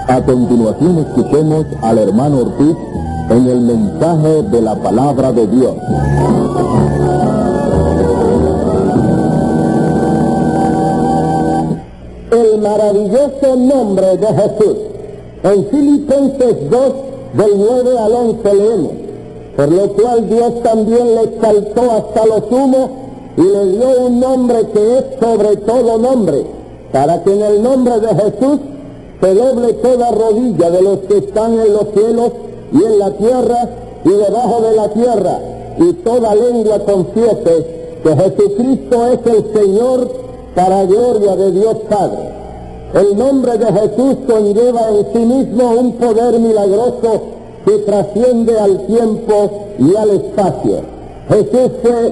A continuación escuchemos al hermano Ortiz en el mensaje de la palabra de Dios. El maravilloso nombre de Jesús. En Filipenses 2, del 9 al 11 leemos: por lo cual Dios también le exaltó hasta lo sumo y le dio un nombre que es sobre todo nombre, para que en el nombre de Jesús se doble toda rodilla de los que están en los cielos y en la tierra y debajo de la tierra, y toda lengua confiese que Jesucristo es el Señor, para gloria de Dios Padre. El nombre de Jesús conlleva en sí mismo un poder milagroso que trasciende al tiempo y al espacio. Jesús fue